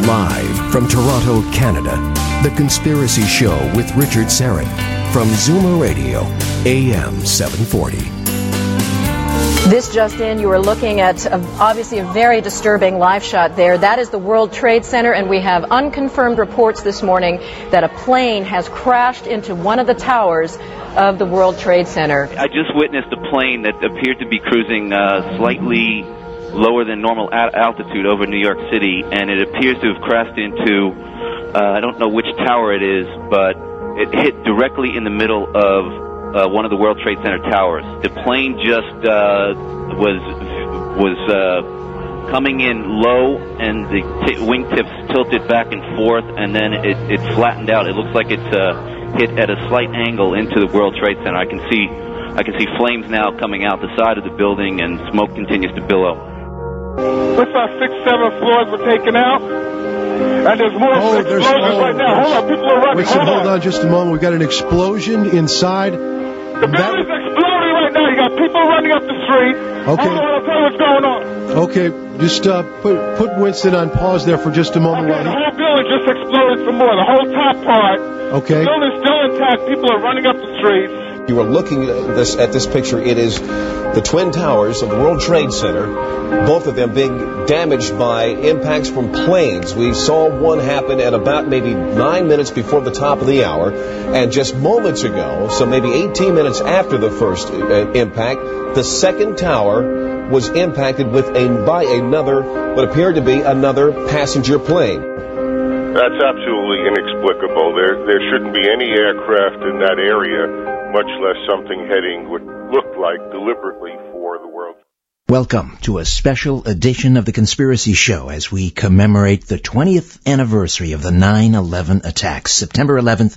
Live from Toronto, Canada, The Conspiracy Show with Richard Syrett from Zoomer Radio, AM 740. This just in, you are looking at obviously a very disturbing live shot there. That is the World Trade Center, and we have unconfirmed reports this morning that a plane has crashed into one of the towers of the World Trade Center. I just witnessed a plane that appeared to be cruising slightly lower than normal altitude over New York City, and it appears to have crashed into, I don't know which tower it is, but it hit directly in the middle of one of the World Trade Center towers. The plane just was coming in low, and the wingtips tilted back and forth, and then it flattened out. It looks like it's hit at a slight angle into the World Trade Center. I can see flames now coming out the side of the building, and smoke continues to billow. Looks like 6-7 floors were taken out, and there's more explosions right now. Hold on, people are running. Hold on just a moment. We've got an explosion inside. The building's exploding right now. You got people running up the street. Okay. Hold on, I'll tell you what's going on. Okay, just put Winston on pause there for just a moment. Okay, the whole building just exploded some more. The whole top part. Okay. The building's still intact. People are running up the streets. You are looking at this picture. It is the Twin Towers of the World Trade Center, both of them being damaged by impacts from planes. We saw one happen at about maybe 9 minutes before the top of the hour, and just moments ago, so maybe 18 minutes after the first impact, the second tower was impacted by another, what appeared to be another passenger plane. That's absolutely inexplicable. There shouldn't be any aircraft in that area, much less something heading what looked like deliberately for the world. Welcome to a special edition of The Conspiracy Show as we commemorate the 20th anniversary of the 9/11 attacks, September 11th,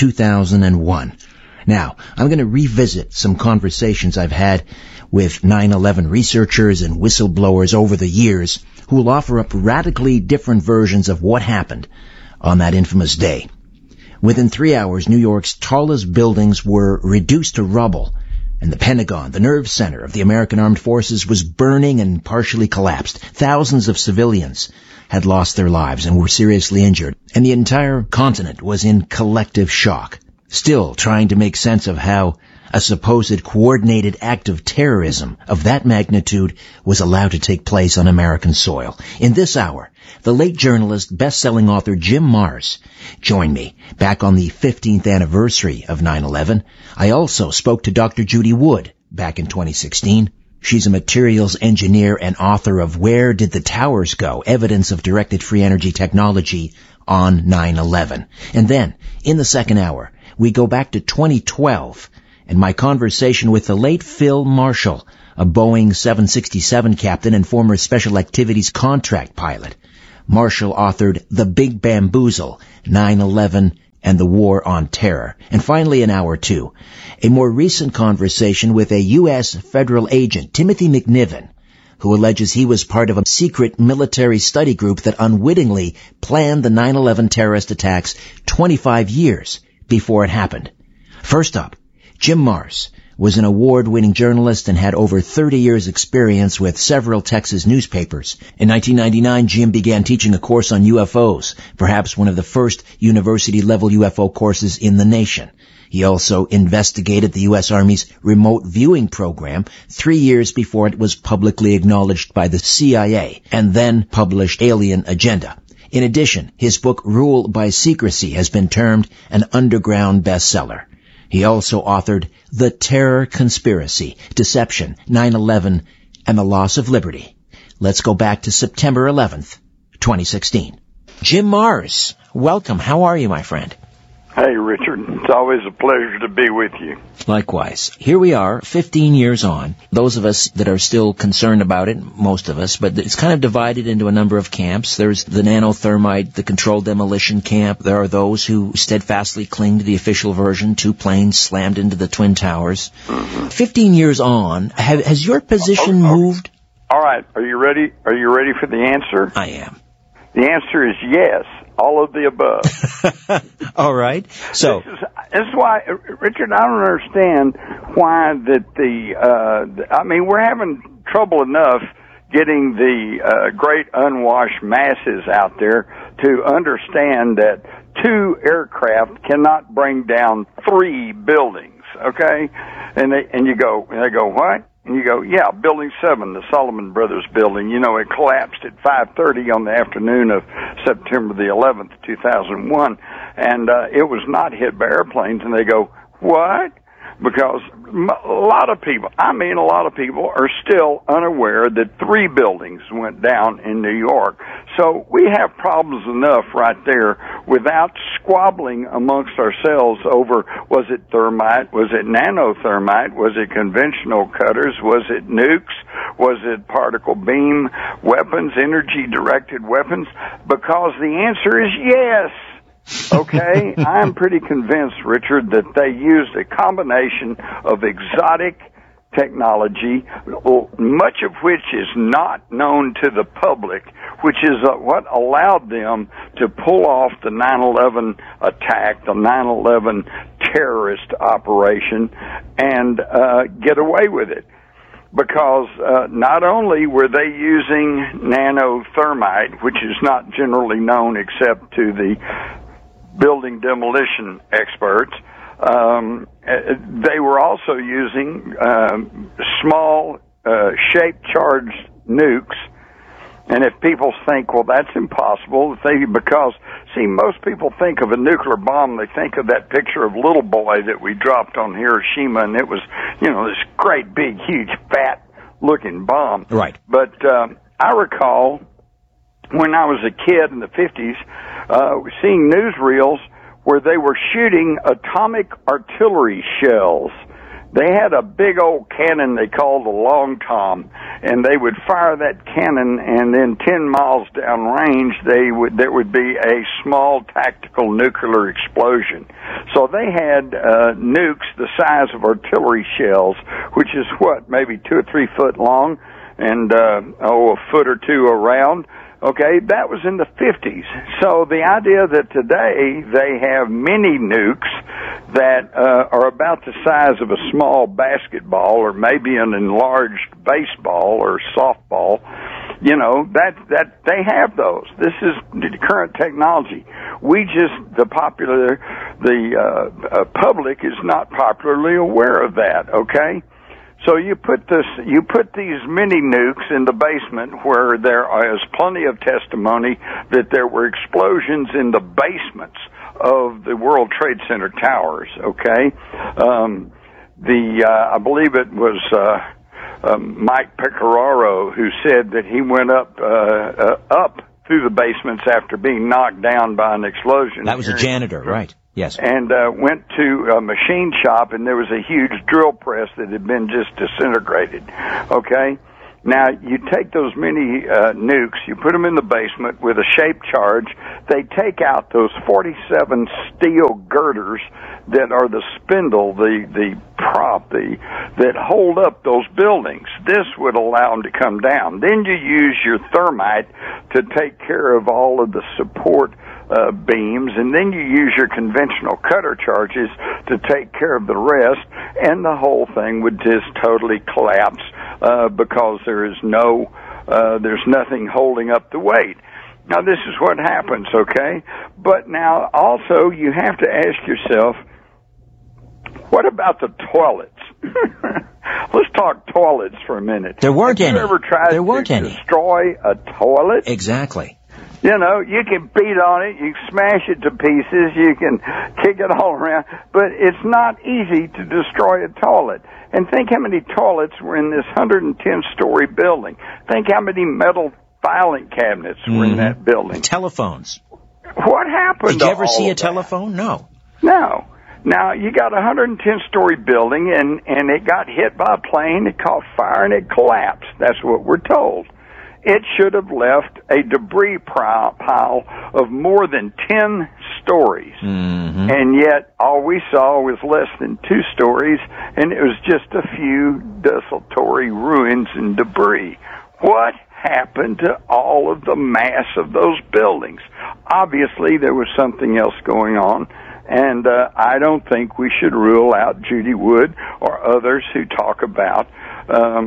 2001. Now, I'm going to revisit some conversations I've had with 9/11 researchers and whistleblowers over the years who will offer up radically different versions of what happened on that infamous day. Within 3 hours, New York's tallest buildings were reduced to rubble, and the Pentagon, the nerve center of the American Armed Forces, was burning and partially collapsed. Thousands of civilians had lost their lives and were seriously injured, and the entire continent was in collective shock, still trying to make sense of how a supposed coordinated act of terrorism of that magnitude was allowed to take place on American soil. In this hour, the late journalist, best-selling author Jim Marrs joined me back on the 15th anniversary of 9/11. I also spoke to Dr. Judy Wood back in 2016. She's a materials engineer and author of Where Did the Towers Go? Evidence of Directed Free Energy Technology on 9/11. And then, in the second hour, we go back to 2012 and my conversation with the late Phil Marshall, a Boeing 767 captain and former Special Activities contract pilot. Marshall authored The Big Bamboozle, 9/11 and the War on Terror. And finally, in hour two, a more recent conversation with a U.S. federal agent, Timothy McNiven, who alleges he was part of a secret military study group that unwittingly planned the 9/11 terrorist attacks 25 years before it happened. First up, Jim Marrs was an award-winning journalist and had over 30 years' experience with several Texas newspapers. In 1999, Jim began teaching a course on UFOs, perhaps one of the first university-level UFO courses in the nation. He also investigated the U.S. Army's remote viewing program 3 years before it was publicly acknowledged by the CIA, and then published Alien Agenda. In addition, his book Rule by Secrecy has been termed an underground bestseller. He also authored The Terror Conspiracy, Deception, 9/11, and the Loss of Liberty. Let's go back to September 11th, 2016. Jim Marrs, welcome. How are you, my friend? Hey, Richard. It's always a pleasure to be with you. Likewise. Here we are, 15 years on. Those of us that are still concerned about it, most of us, but it's kind of divided into a number of camps. There's the nanothermite, the controlled demolition camp. There are those who steadfastly cling to the official version, 2 planes slammed into the Twin Towers. 15 years on, has your position moved? All right. Are you ready? Are you ready for the answer? I am. The answer is yes. All of the above. All right. So this is why, Richard, I don't understand why that we're having trouble enough getting the great unwashed masses out there to understand that 2 aircraft cannot bring down 3 buildings, okay? And they go, what? And you go, yeah, Building 7, the Solomon Brothers building, you know, it collapsed at 5:30 on the afternoon of September the 11th, 2001, and it was not hit by airplanes. And they go, what? Because a lot of people are still unaware that 3 buildings went down in New York. So we have problems enough right there without squabbling amongst ourselves over, was it thermite, was it nanothermite, was it conventional cutters, was it nukes, was it particle beam weapons, energy-directed weapons? Because the answer is yes. Okay, I'm pretty convinced, Richard, that they used a combination of exotic technology, much of which is not known to the public, which is what allowed them to pull off the 9/11 attack, the 9/11 terrorist operation, and get away with it. Because not only were they using nanothermite, which is not generally known except to the building demolition experts, they were also using small shape-charged nukes. And if people think, well, that's impossible, because most people think of a nuclear bomb, they think of that picture of Little Boy that we dropped on Hiroshima, and it was, this great, big, huge, fat-looking bomb. Right. But I recall when I was a kid in the 50s, seeing newsreels where they were shooting atomic artillery shells. They had a big old cannon they called a Long Tom, and they would fire that cannon, and then 10 miles downrange, there would be a small tactical nuclear explosion. So they had nukes the size of artillery shells, which is maybe 2 or 3 foot long, and a foot or 2 around. Okay, that was in the 50s. So the idea that today they have mini nukes that are about the size of a small basketball or maybe an enlarged baseball or softball, that they have those. This is the current technology. The public is not popularly aware of that, okay? So you put these mini nukes in the basement where there is plenty of testimony that there were explosions in the basements of the World Trade Center towers. Okay, I believe it was Mike Pecoraro who said that he went up through the basements after being knocked down by an explosion. That was a janitor, right? Yes. And went to a machine shop, and there was a huge drill press that had been just disintegrated. Okay? Now, you take those mini nukes, you put them in the basement with a shape charge. They take out those 47 steel girders that are the spindle, the prop, that hold up those buildings. This would allow them to come down. Then you use your thermite to take care of all of the support beams, and then you use your conventional cutter charges to take care of the rest, and the whole thing would just totally collapse because there's nothing holding up the weight. Now, this is what happens, okay? But now, also, you have to ask yourself, what about the toilets? Let's talk toilets for a minute. There weren't any. Have you ever tried to destroy a toilet? Exactly. You can beat on it, you can smash it to pieces, you can kick it all around, but it's not easy to destroy a toilet. And think how many toilets were in this 110-story building. Think how many metal filing cabinets were in that building. Telephones. What happened Did you ever see a telephone? No. No. Now, you got a 110-story building, and it got hit by a plane, it caught fire, and it collapsed. That's what we're told. It should have left a debris pile of more than 10 stories. Mm-hmm. And yet, all we saw was less than 2 stories, and it was just a few desultory ruins and debris. What happened to all of the mass of those buildings? Obviously, there was something else going on, and I don't think we should rule out Judy Wood or others who talk about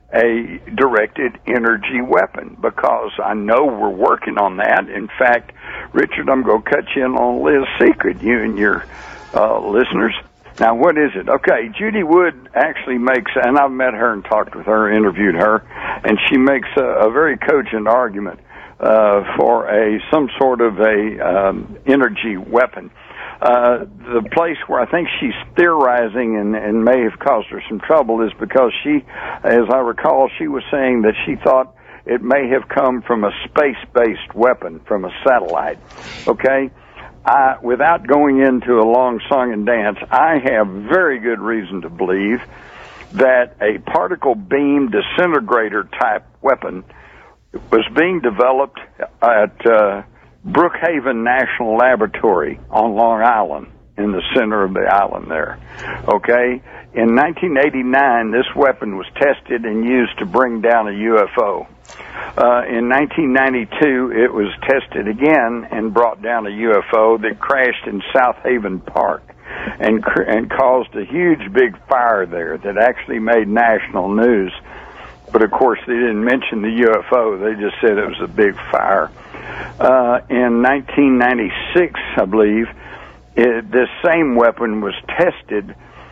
a directed energy weapon, because I know we're working on that. In fact, Richard, I'm going to cut you in on Liz's secret, you and your listeners. Now, what is it? Okay, Judy Wood actually makes, and I've met her and talked with her, interviewed her, and she makes a very cogent argument for some sort of a energy weapon. The place where I think she's theorizing and may have caused her some trouble is because she, as I recall, she was saying that she thought it may have come from a space-based weapon, from a satellite. Okay? Without going into a long song and dance, I have very good reason to believe that a particle beam disintegrator type weapon was being developed at Brookhaven National Laboratory on Long Island, in the center of the island there. Okay? In 1989, this weapon was tested and used to bring down a UFO. In 1992, it was tested again and brought down a UFO that crashed in South Haven Park and caused a huge big fire there that actually made national news. But of course, they didn't mention the UFO. They just said it was a big fire. In 1996, I believe, this same weapon was tested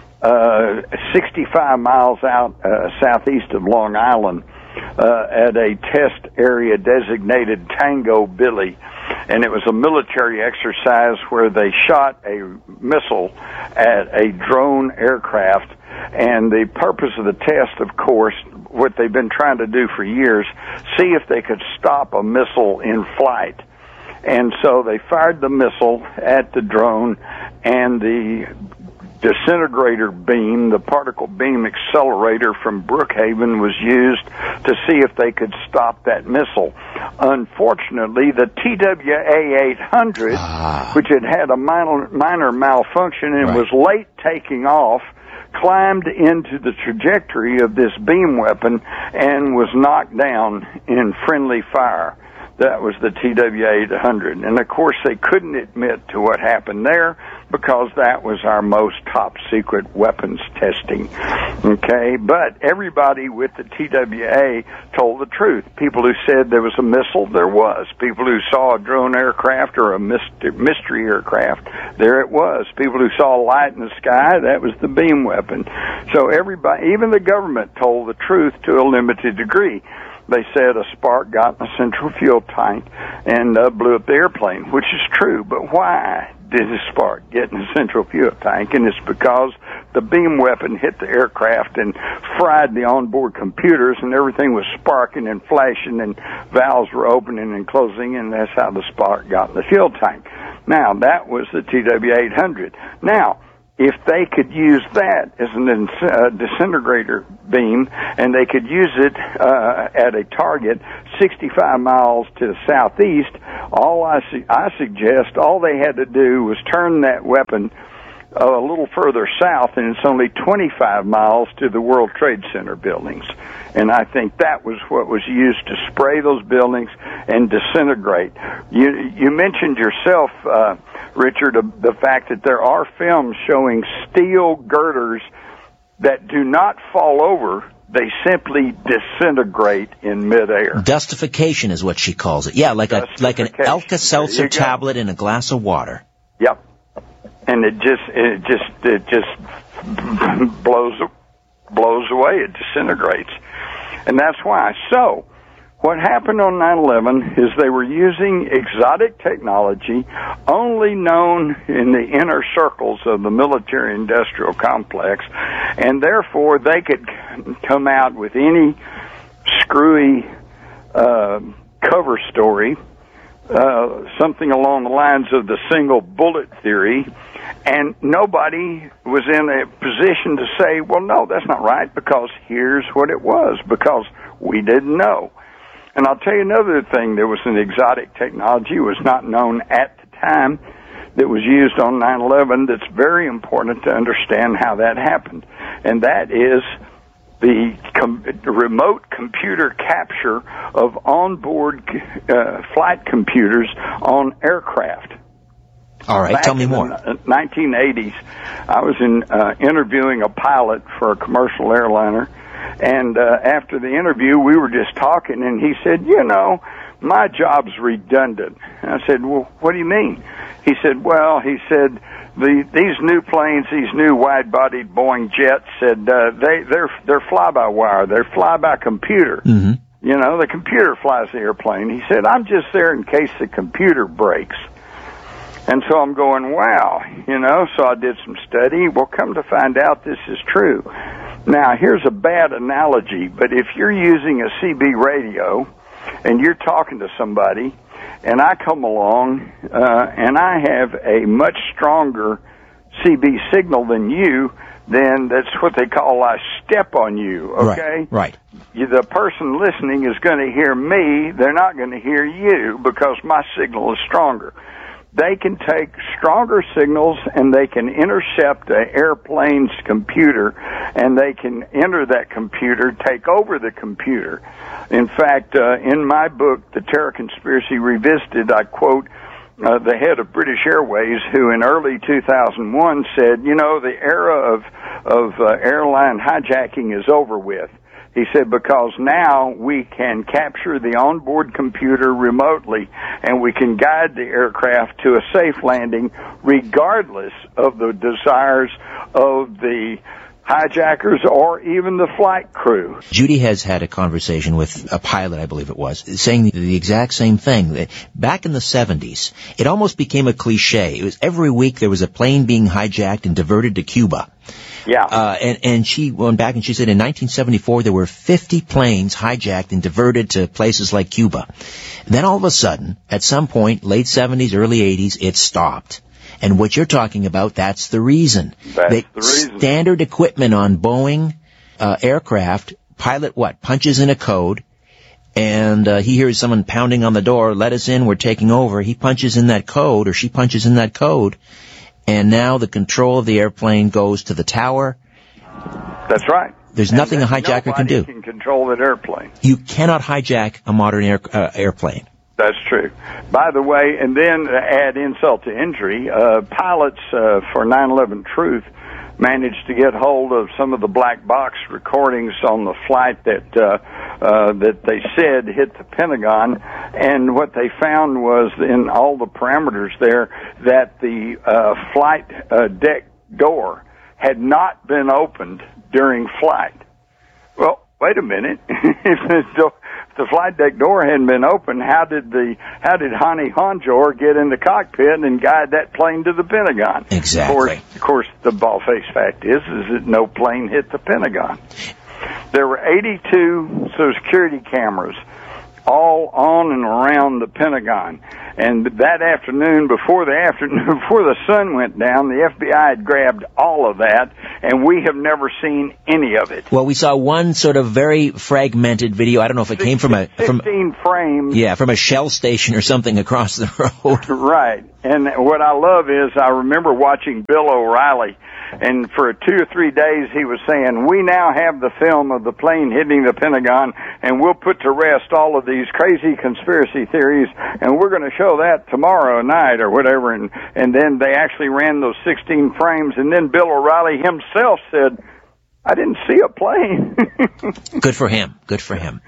65 miles out southeast of Long Island at a test area designated Tango Billy. And it was a military exercise where they shot a missile at a drone aircraft. And the purpose of the test, of course, what they've been trying to do for years, see if they could stop a missile in flight. And so they fired the missile at the drone, and the disintegrator beam, the particle beam accelerator from Brookhaven, was used to see if they could stop that missile. Unfortunately, the TWA-800, which had a minor malfunction and was late taking off, climbed into the trajectory of this beam weapon and was knocked down in friendly fire. That was the TWA-800. And, of course, they couldn't admit to what happened there because that was our most top-secret weapons testing. Okay? But everybody with the TWA told the truth. People who said there was a missile, there was. People who saw a drone aircraft or a mystery aircraft, there it was. People who saw a light in the sky, that was the beam weapon. So everybody, even the government, told the truth to a limited degree. They said a spark got in a central fuel tank and blew up the airplane, which is true. But why did a spark get in the central fuel tank? And it's because the beam weapon hit the aircraft and fried the onboard computers, and everything was sparking and flashing, and valves were opening and closing, and that's how the spark got in the fuel tank. Now, that was the TWA-800. Now, if they could use that as a disintegrator beam, and they could use it at a target 65 miles to the southeast, I suggest all they had to do was turn that weapon a little further south, and it's only 25 miles to the World Trade Center buildings. And I think that was what was used to spray those buildings and disintegrate. You mentioned yourself, Richard, the fact that there are films showing steel girders that do not fall over. They simply disintegrate in midair. Dustification is what she calls it. Yeah, like an Alka-Seltzer tablet in a glass of water. Yep. And it just blows away. It disintegrates. And that's why. So, what happened on 9/11 is they were using exotic technology only known in the inner circles of the military-industrial complex, and therefore they could come out with any screwy cover story, something along the lines of the single bullet theory, and nobody was in a position to say, well, no, that's not right, because here's what it was, because we didn't know. And I'll tell you another thing. There was an exotic technology, it was not known at the time, that was used on 9/11 that's very important to understand how that happened. And that is the remote computer capture of onboard flight computers on aircraft. All right, tell me more. In the 1980s, I was interviewing a pilot for a commercial airliner, And after the interview, we were just talking, and he said, you know, my job's redundant. And I said, well, what do you mean? He said, well, these new planes, these new wide-bodied Boeing jets, said they're fly-by-wire, they're fly-by-computer. Mm-hmm. You know, the computer flies the airplane. He said, I'm just there in case the computer breaks. And so I'm going, wow, you know, so I did some study. Well, come to find out this is true. Now, here's a bad analogy, but if you're using a CB radio and you're talking to somebody, and I come along and I have a much stronger CB signal than you, then that's what they call I step on you, okay? Right. The person listening is going to hear me. They're not going to hear you because my signal is stronger. They can take stronger signals and they can intercept an airplane's computer, and they can enter that computer, take over the computer. In fact, in my book, The Terror Conspiracy Revisited, I quote the head of British Airways, who in early 2001 said, you know, the era of airline hijacking is over with. He said, because now we can capture the onboard computer remotely, and we can guide the aircraft to a safe landing regardless of the desires of the hijackers or even the flight crew. Judy has had a conversation with a pilot, I believe it was, saying the exact same thing. Back in the 70s, it almost became a cliche. It was every week there was a plane being hijacked and diverted to Cuba. Yeah. And she went back and she said in 1974 there were 50 planes hijacked and diverted to places like Cuba. And then all of a sudden, at some point, late 70s, early 80s, it stopped. And what you're talking about, that's the reason. That's the reason. Standard equipment on Boeing aircraft, pilot punches in a code, and he hears someone pounding on the door, let us in, we're taking over. He punches in that code, or she punches in that code, and now the control of the airplane goes to the tower. That's right. There's nothing a hijacker can do. Nobody can control that airplane. You cannot hijack a modern airplane. That's true. By the way, and then to add insult to injury, pilots for 9/11 Truth managed to get hold of some of the black box recordings on the flight that they said hit the Pentagon, and what they found was in all the parameters there that the flight deck door had not been opened during flight. Well, wait a minute. If the flight deck door hadn't been open, how did Hani Hanjour get in the cockpit and guide that plane to the Pentagon? Exactly. Of course, the bald-faced fact is that no plane hit the Pentagon. There were 82 security cameras all on and around the Pentagon. And that afternoon, before the sun went down, the FBI had grabbed all of that, and we have never seen any of it. Well, we saw one sort of very fragmented video. I don't know if it came from 15 frames. Yeah, from a Shell station or something across the road. Right. And what I love is I remember watching Bill O'Reilly, and for 2 or 3 days he was saying, we now have the film of the plane hitting the Pentagon, and we'll put to rest all of these crazy conspiracy theories, and we're going to show that tomorrow night or whatever. And then they actually ran those 16 frames, and then Bill O'Reilly himself said, I didn't see a plane. Good for him. Good for him.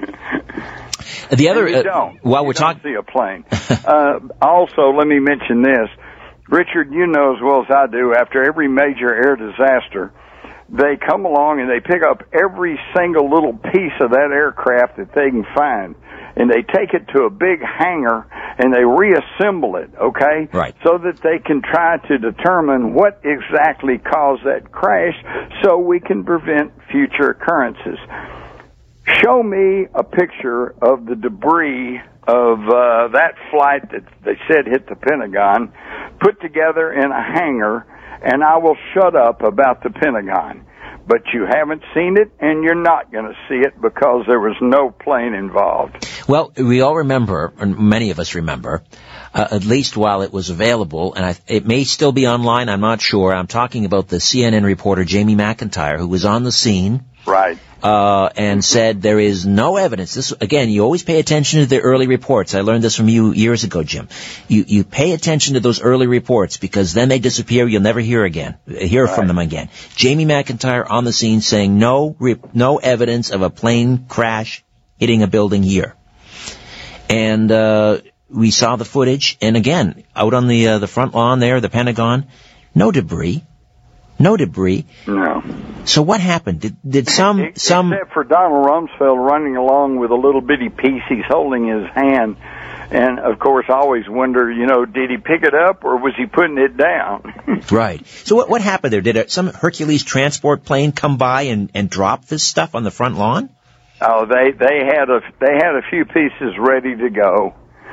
The other, while we're talking, see a plane. Also, let me mention this. Richard, you know as well as I do, after every major air disaster, they come along and they pick up every single little piece of that aircraft that they can find, and they take it to a big hangar and they reassemble it, okay? Right. So that they can try to determine what exactly caused that crash so we can prevent future occurrences. Show me a picture of the debris of that flight that they said hit the Pentagon, put together in a hangar, and I will shut up about the Pentagon. But you haven't seen it, and you're not going to see it because there was no plane involved. Well, we all remember, or many of us remember, at least while it was available, and it may still be online, I'm not sure. I'm talking about the CNN reporter Jamie McIntyre, who was on the scene. Right. and said there is no evidence. This, again, you always pay attention to the early reports. I learned this from you years ago, Jim. You pay attention to those early reports because then they disappear. You'll never hear from them again. Jamie McIntyre on the scene saying no evidence of a plane crash hitting a building here. And we saw the footage, and again, out on the front lawn there, the Pentagon, no debris. No. So what happened? Did some except for Donald Rumsfeld running along with a little bitty piece he's holding in his hand, and of course I always wonder, did he pick it up or was he putting it down? Right. So what happened there? Did some Hercules transport plane come by and drop this stuff on the front lawn? Oh, they had a few pieces ready to go.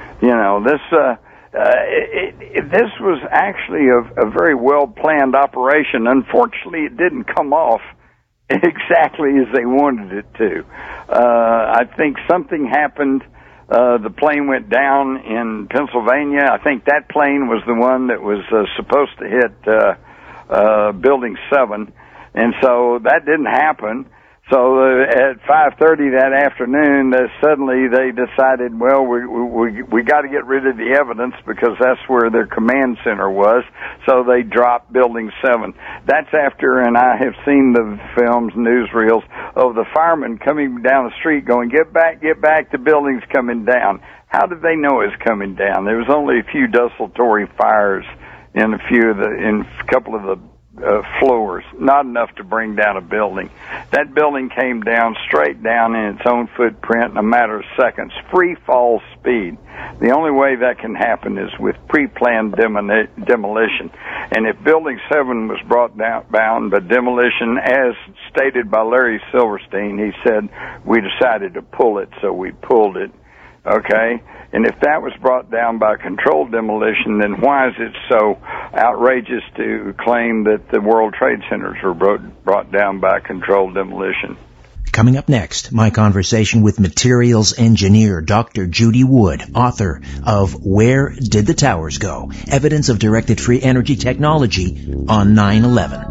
This was actually a very well planned operation. Unfortunately, it didn't come off exactly as they wanted it to. I think something happened. The plane went down in Pennsylvania. I think that plane was the one that was supposed to hit Building 7, and so that didn't happen. So at 5:30 that afternoon, suddenly they decided, well, we got to get rid of the evidence because that's where their command center was. So they dropped Building 7. That's after, and I have seen the films, newsreels of the firemen coming down the street, going, "Get back! The building's coming down." How did they know it's coming down? There was only a few desultory fires in a couple of the floors, not enough to bring down a building. That building came down straight down in its own footprint in a matter of seconds, free fall speed. The only way that can happen is with pre-planned demolition. And if Building 7 was brought down by demolition, as stated by Larry Silverstein, he said, we decided to pull it, so we pulled it. Okay? And if that was brought down by controlled demolition, then why is it so outrageous to claim that the World Trade Centers were brought down by controlled demolition? Coming up next, my conversation with materials engineer Dr. Judy Wood, author of Where Did the Towers Go? Evidence of Directed Free Energy Technology on 9/11.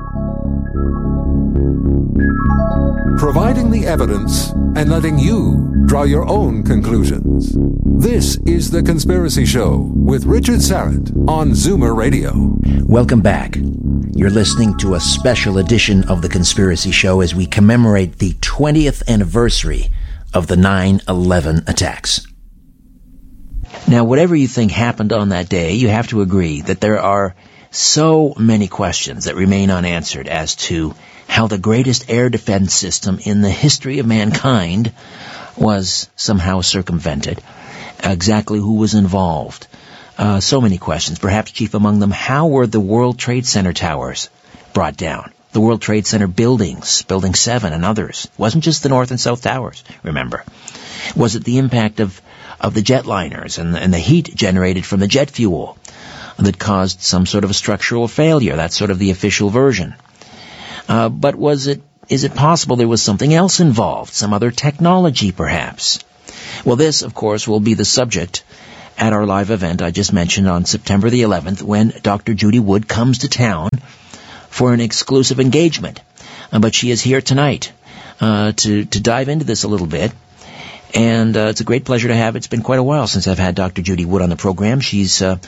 Providing the evidence and letting you draw your own conclusions. This is The Conspiracy Show with Richard Syrett on Zoomer Radio. Welcome back. You're listening to a special edition of The Conspiracy Show as we commemorate the 20th anniversary of the 9/11 attacks. Now, whatever you think happened on that day, you have to agree that there are so many questions that remain unanswered as to how the greatest air defense system in the history of mankind was somehow circumvented. Exactly who was involved. So many questions. Perhaps chief among them, how were the World Trade Center towers brought down? The World Trade Center buildings, Building 7 and others. It wasn't just the North and South Towers, remember. Was it the impact of the jetliners and the heat generated from the jet fuel that caused some sort of a structural failure? That's sort of the official version. But is it possible there was something else involved, some other technology perhaps? Well, this, of course, will be the subject at our live event I just mentioned on September the 11th when Dr. Judy Wood comes to town for an exclusive engagement. But she is here tonight to dive into this a little bit. And it's a great pleasure to have. It's been quite a while since I've had Dr. Judy Wood on the program. She's a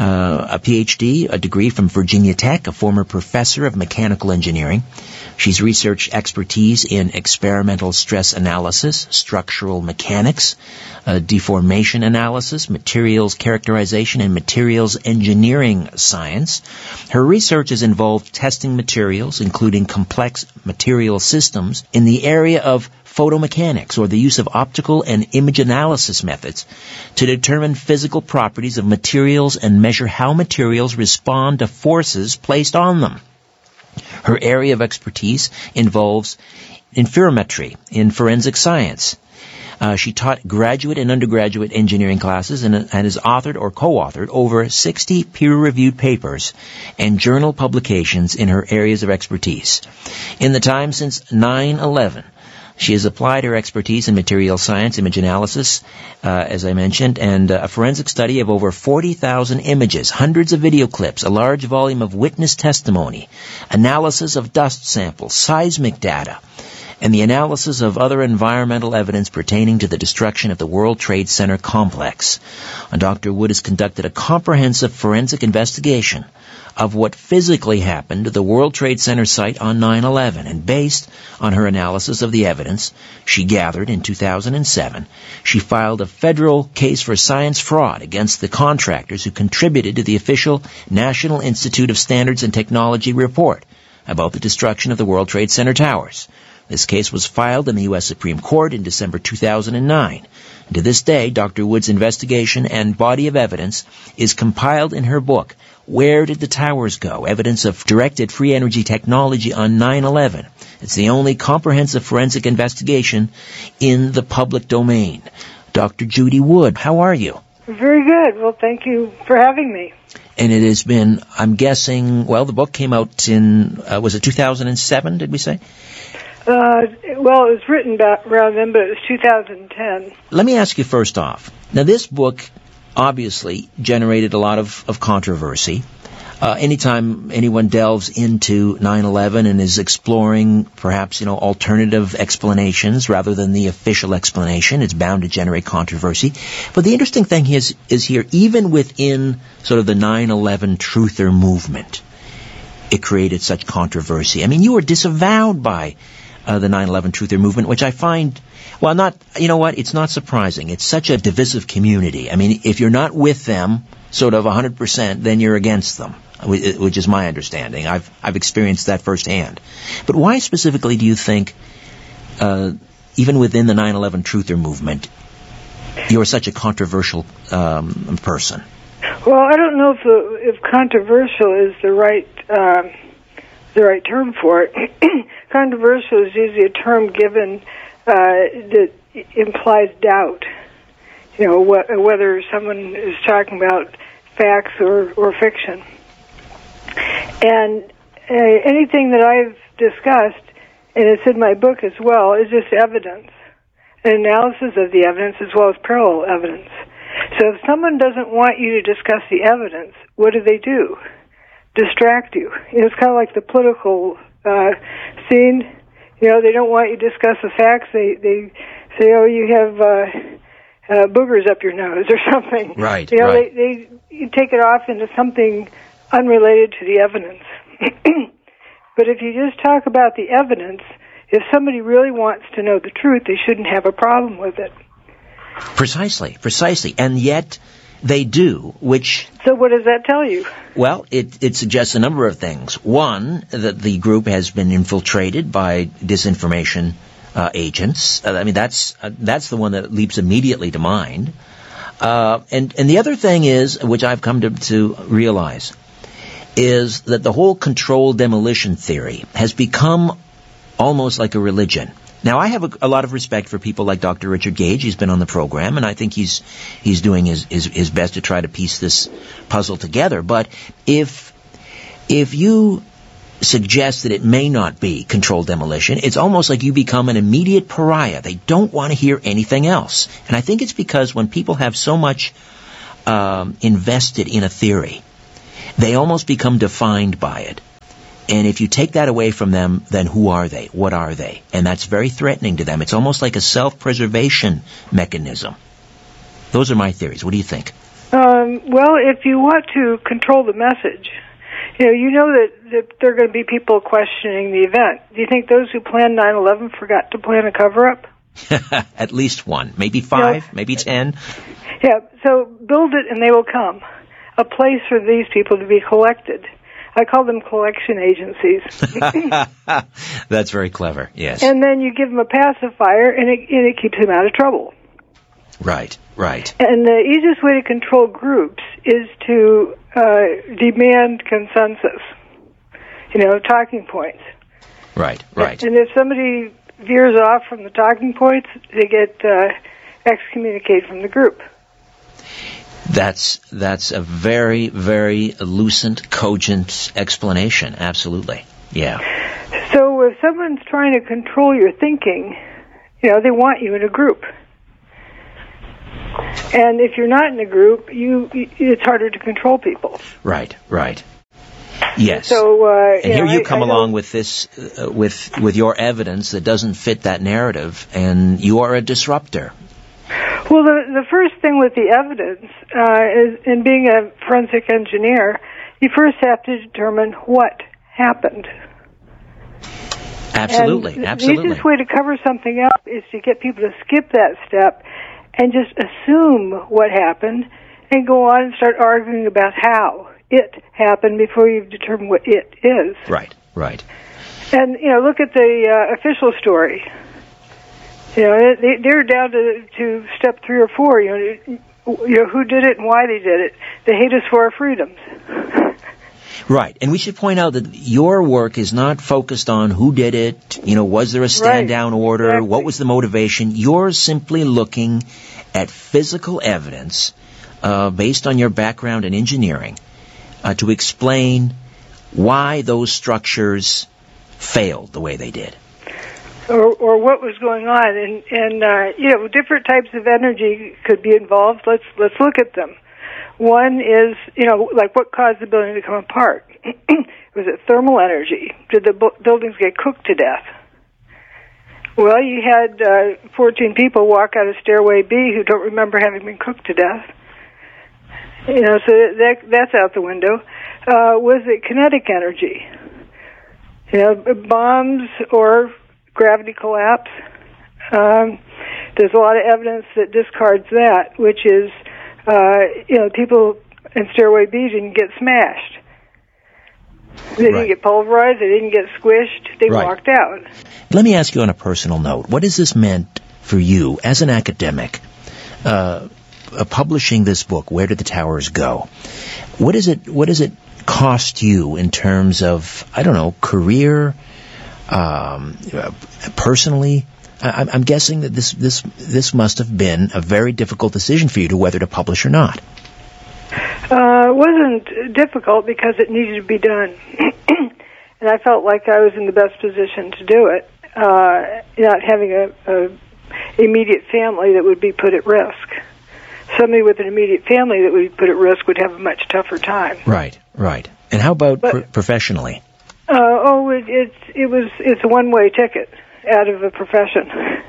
Ph.D., a degree from Virginia Tech, a former professor of mechanical engineering. She's research expertise in experimental stress analysis, structural mechanics, deformation analysis, materials characterization, and materials engineering science. Her research has involved testing materials, including complex material systems, in the area of photomechanics, or the use of optical and image analysis methods to determine physical properties of materials and measure how materials respond to forces placed on them. Her area of expertise involves interferometry in forensic science. She taught graduate and undergraduate engineering classes and has authored or co-authored over 60 peer-reviewed papers and journal publications in her areas of expertise. In the time since 9/11, she has applied her expertise in material science, image analysis, as I mentioned, and a forensic study of over 40,000 images, hundreds of video clips, a large volume of witness testimony, analysis of dust samples, seismic data, and the analysis of other environmental evidence pertaining to the destruction of the World Trade Center complex. Dr. Wood has conducted a comprehensive forensic investigation of what physically happened to the World Trade Center site on 9/11, and based on her analysis of the evidence she gathered in 2007, she filed a federal case for science fraud against the contractors who contributed to the official National Institute of Standards and Technology report about the destruction of the World Trade Center towers. This case was filed in the U.S. Supreme Court in December 2009. And to this day, Dr. Wood's investigation and body of evidence is compiled in her book, Where Did the Towers Go? Evidence of Directed Free Energy Technology on 9/11. It's the only comprehensive forensic investigation in the public domain. Dr. Judy Wood, how are you? Very good. Well, thank you for having me. And it has been, I'm guessing, well, the book came out in, was it 2007, did we say? Well, it was written around then, but it was 2010. Let me ask you first off. Now, this book obviously generated a lot of controversy. Anytime anyone delves into 9/11 and is exploring perhaps, alternative explanations rather than the official explanation, it's bound to generate controversy. But the interesting thing is here, even within sort of the 9/11 truther movement, it created such controversy. I mean, you were disavowed by the 9/11 truther movement, which I find, well, not, you know what, it's not surprising. It's such a divisive community. I mean, if you're not with them sort of 100%, then you're against them, which is my understanding. I've experienced that firsthand. But why specifically do you think, even within the 9/11 truther movement, you're such a controversial person? Well, I don't know if controversial is the right term for it. Controversial is usually a term given that implies doubt. Whether someone is talking about facts or fiction. And anything that I've discussed, and it's in my book as well, is just evidence, an analysis of the evidence as well as parallel evidence. So if someone doesn't want you to discuss the evidence, what do? Distract you. It's kind of like the political scene. They don't want you to discuss the facts. They say, oh, you have boogers up your nose or something. Right, right. They take it off into something unrelated to the evidence. But if you just talk about the evidence, if somebody really wants to know the truth, they shouldn't have a problem with it. Precisely. And yet they do, which... So what does that tell you? Well, it suggests a number of things. One, that the group has been infiltrated by disinformation agents. I mean, that's the one that leaps immediately to mind. And the other thing is, which I've come to realize, is that the whole controlled demolition theory has become almost like a religion. Now, I have a lot of respect for people like Dr. Richard Gage. He's been on the program, and I think he's doing his best to try to piece this puzzle together. But if you suggest that it may not be controlled demolition, it's almost like you become an immediate pariah. They don't want to hear anything else. And I think it's because when people have so much invested in a theory, they almost become defined by it. And if you take that away from them, then who are they? What are they? And that's very threatening to them. It's almost like a self-preservation mechanism. Those are my theories. What do you think? Well, if you want to control the message, you know that there are going to be people questioning the event. Do you think those who planned 9/11 forgot to plan a cover-up? At least one. Maybe 5, maybe 10. Yeah, so build it and they will come. A place for these people to be collected. I call them collection agencies. That's very clever, yes. And then you give them a pacifier, and it keeps them out of trouble. Right. And the easiest way to control groups is to demand consensus, talking points. Right. And if somebody veers off from the talking points, they get excommunicated from the group. That's a very, very lucent, cogent explanation. Absolutely. Yeah. So if someone's trying to control your thinking, they want you in a group. And if you're not in a group, it's harder to control people. Right. Yes. So, and here you come along with this, with your evidence that doesn't fit that narrative, and you are a disruptor. Well, the first thing with the evidence is, in being a forensic engineer, you first have to determine what happened. Absolutely, and absolutely. The easiest way to cover something up is to get people to skip that step and just assume what happened and go on and start arguing about how it happened before you've determined what it is. Right, right. And, look at the official story. They're down to step 3 or 4. Who did it and why they did it. They hate us for our freedoms. Right, and we should point out that your work is not focused on who did it, was there a stand-down order, exactly. What was the motivation. You're simply looking at physical evidence based on your background in engineering to explain why those structures failed the way they did. Or what was going on, and different types of energy could be involved. Let's look at them. One is, like what caused the building to come apart? Was it thermal energy? Did the buildings get cooked to death? Well, you had 14 people walk out of Stairway B who don't remember having been cooked to death. So that's out the window. Was it kinetic energy? Bombs or gravity collapse? There's a lot of evidence that discards that, which is, people in Stairway B didn't get smashed. They didn't get pulverized. They didn't get squished. They walked out. Let me ask you on a personal note. What has this meant for you as an academic, publishing this book, Where Did the Towers Go? What does it cost you in terms of, career, personally? I'm guessing that this must have been a very difficult decision for you to whether to publish or not. It wasn't difficult because it needed to be done. And I felt like I was in the best position to do it, not having a immediate family that would be put at risk. Somebody with an immediate family that would be put at risk would have a much tougher time. Right. And how about professionally? It's a one-way ticket out of a profession.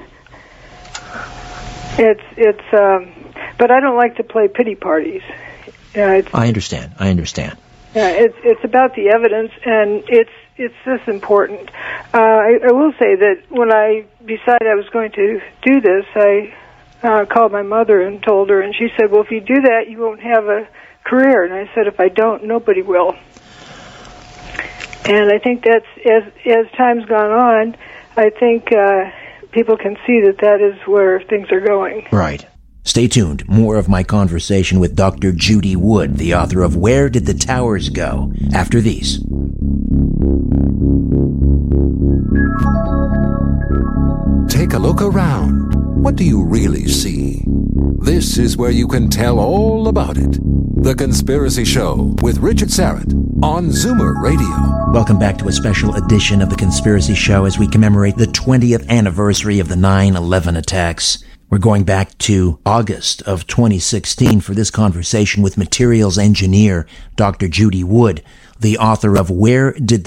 But I don't like to play pity parties. I understand. It's about the evidence, and it's this important. I will say that when I decided I was going to do this, I called my mother and told her, and she said, "Well, if you do that, you won't have a career." And I said, "If I don't, nobody will." And I think that's as time's gone on, I think people can see that is where things are going. Right. Stay tuned. More of my conversation with Dr. Judy Wood, the author of Where Did the Towers Go? After these. Take a look around. What do you really see? This is where you can tell all about it. The Conspiracy Show with Richard Syrett on Zoomer Radio. Welcome back to a special edition of The Conspiracy Show as we commemorate the 20th anniversary of the 9/11 attacks. We're going back to August of 2016 for this conversation with materials engineer Dr. Judy Wood, the author of Where Did